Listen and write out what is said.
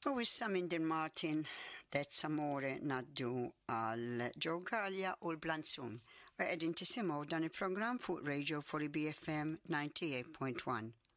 U issa minn Dean Martin, That's Amore naddu għal Joe Gallia u l-Blanzun. U għedin tisimaw dan il-program fuq Radio 4BFM 98.1.